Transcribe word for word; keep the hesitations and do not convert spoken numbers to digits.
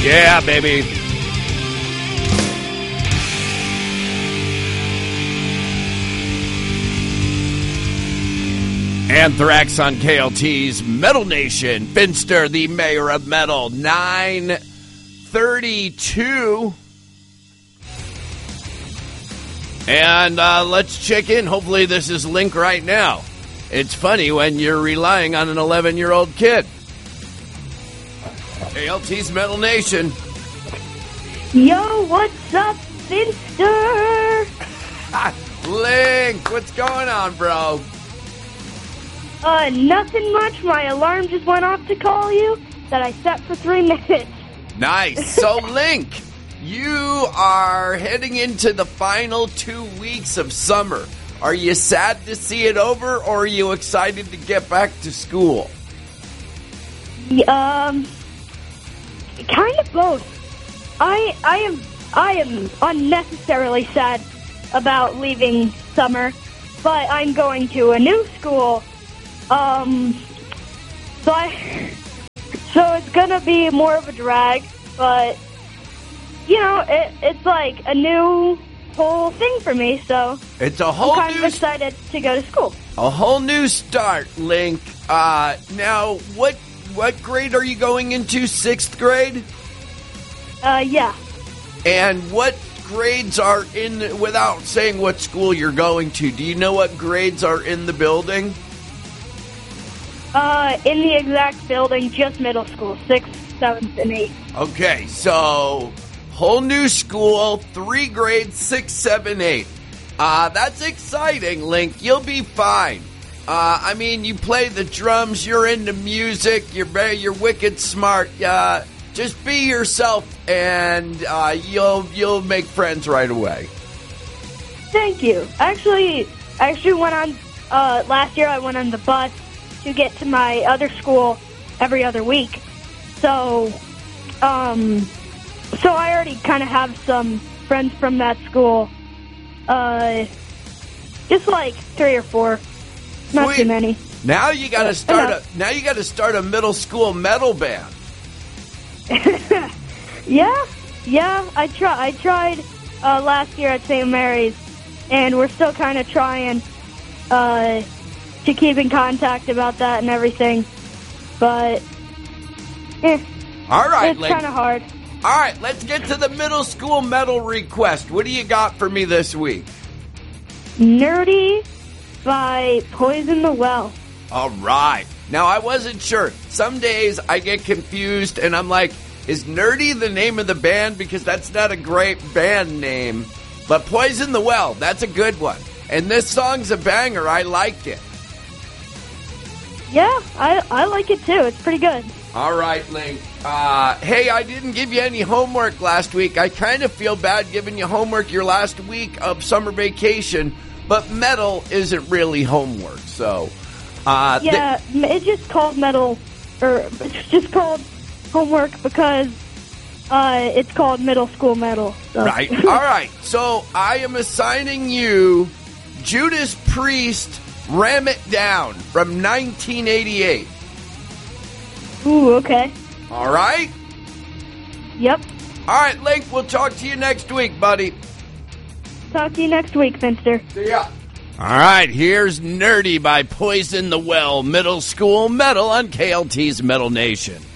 Yeah, baby. Anthrax on K L T's Metal Nation. Finster, the mayor of metal. nine thirty-two. And uh, let's check in. Hopefully this is Link right now. It's funny when you're relying on an eleven-year-old kid. K L T's Metal Nation. Yo, what's up, Finster? Link, what's going on, bro? Uh, nothing much. My alarm just went off to call you that I set for three minutes. Nice. So, Link, you are heading into the final two weeks of summer. Are you sad to see it over, or are you excited to get back to school? Um, kind of both. I I am I am unnecessarily sad about leaving summer, but I'm going to a new school. Um, so I, so it's gonna be more of a drag, but you know, it, it's like a new whole thing for me. So it's a whole I'm kind new of excited to go to school. A whole new start, Link. Uh, now, what what grade are you going into? Sixth grade? Uh, yeah. And what grades are in? Without saying what school you're going to, do you know what grades are in the building? Uh, in the exact building, just middle school, sixth, seventh, and eighth. Okay, so whole new school, three grades, six, seven, eight. Uh, that's exciting, Link. You'll be fine. Uh, I mean, you play the drums, you're into music, you're very, you're wicked smart. Uh, just be yourself, and uh, you'll you'll make friends right away. Thank you. Actually, I actually went on uh, last year. I went on the bus to get to my other school every other week. So, um, so I already kind of have some friends from that school. Uh, just like three or four, not Sweet. too many. Now you got to Uh, start enough. a now you got to start a middle school metal band. Yeah, yeah. I try. I tried uh, last year at Saint Mary's, and we're still kind of trying uh, to keep in contact about that and everything. But eh, All right, it's Link. kind of hard. All right, let's get to the middle school metal request. What do you got for me this week? Nerdy by Poison the Well. All right. Now, I wasn't sure. Some days I get confused, and I'm like, is Nerdy the name of the band? Because that's not a great band name. But Poison the Well, that's a good one. And this song's a banger. I liked it. Yeah, I I like it too. It's pretty good. All right, Link. Uh, hey, I didn't give you any homework last week. I kind of feel bad giving you homework your last week of summer vacation, but metal isn't really homework, so... Uh, Yeah, m it's just called metal, or it's just called homework because uh, it's called middle school metal. So. Right. All right. So I am assigning you Judas Priest, Ram It Down from nineteen eighty-eight. Ooh, okay. All right? Yep. All right, Link, we'll talk to you next week, buddy. Talk to you next week, Finster. See ya. All right, here's Nerdy by Poison the Well, middle school metal on K L T's Metal Nation.